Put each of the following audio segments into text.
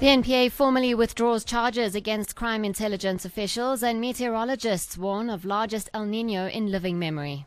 The NPA formally withdraws charges against crime intelligence officials, and meteorologists warn of largest El Niño in living memory.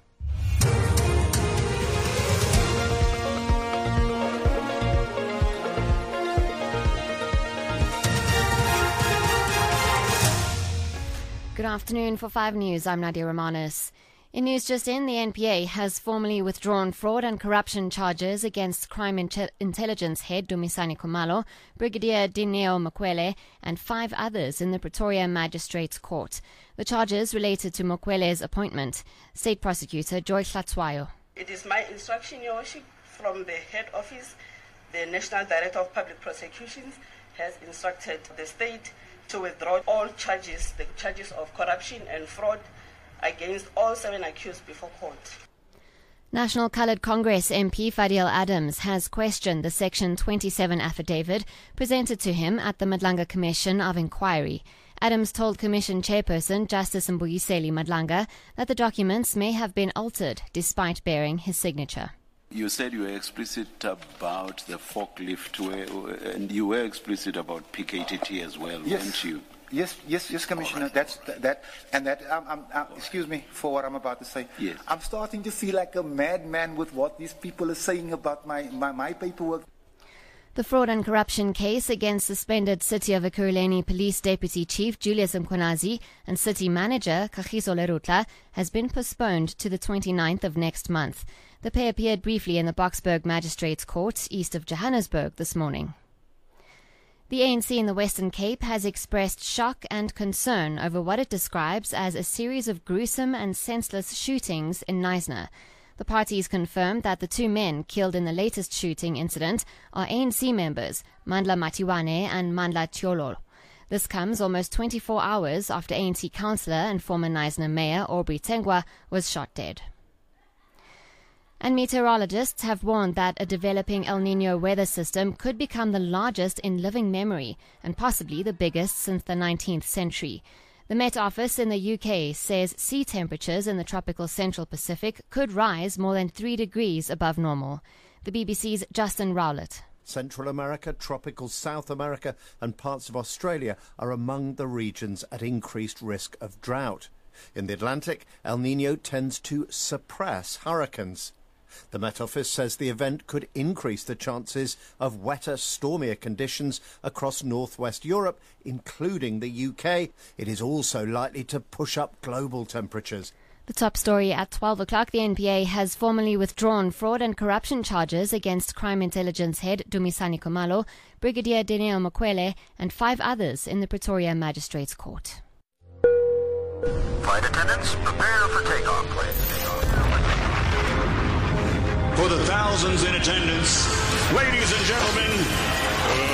Good afternoon. For 5 News, I'm Nadia Romanis. In news just in, the NPA has formally withdrawn fraud and corruption charges against crime intelligence head Dumisani Khumalo, Brigadier Dineo Mokwele, and 5 others in the Pretoria Magistrates Court. The charges related to Mokwele's appointment. State Prosecutor Joy Hlatswayo. It is my instruction, Your Worship, from the head office, the National Director of Public Prosecutions has instructed the state to withdraw all charges, the charges of corruption and fraud, against all 7 accused before court. National Coloured Congress MP Fadiel Adams has questioned the Section 27 affidavit presented to him at the Madlanga Commission of Inquiry. Adams told Commission Chairperson Justice Mbuyiseli Madlanga that the documents may have been altered despite bearing his signature. You said you were explicit about the forklift, and you were explicit about PKTT as well, weren't you? Yes, Commissioner. Right. Excuse me for what I'm about to say. Yes. I'm starting to feel like a madman with what these people are saying about my paperwork. The fraud and corruption case against suspended City of Ekurhuleni Police Deputy Chief Julius Mkhwanazi and City Manager Kagiso Lerutla has been postponed to the 29th of next month. The pair appeared briefly in the Boksburg Magistrates Court east of Johannesburg this morning. The ANC in the Western Cape has expressed shock and concern over what it describes as a series of gruesome and senseless shootings in Knysna. The parties confirmed that the 2 men killed in the latest shooting incident are ANC members, Mandla Matiwane and Mandla Tiolo. This comes almost 24 hours after ANC councillor and former Knysna mayor Aubrey Tengwa was shot dead. And meteorologists have warned that a developing El Niño weather system could become the largest in living memory and possibly the biggest since the 19th century. The Met Office in the UK says sea temperatures in the tropical Central Pacific could rise more than 3 degrees above normal. The BBC's Justin Rowlett. Central America, tropical South America and parts of Australia are among the regions at increased risk of drought. In the Atlantic, El Niño tends to suppress hurricanes. The Met Office says the event could increase the chances of wetter, stormier conditions across northwest Europe, including the UK. It is also likely to push up global temperatures. The top story at 12 o'clock, the NPA has formally withdrawn fraud and corruption charges against crime intelligence head Dumisani Khumalo, Brigadier Dineo Mokwele, and 5 others in the Pretoria Magistrates Court. Flight attendants, prepare for takeoff, please. For the thousands in attendance, ladies and gentlemen,